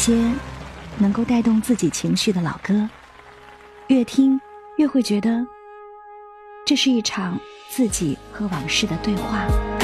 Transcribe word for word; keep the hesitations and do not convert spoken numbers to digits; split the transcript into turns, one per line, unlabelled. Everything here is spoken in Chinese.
些能够带动自己情绪的老歌，越听越会觉得这是一场自己和往事的对话。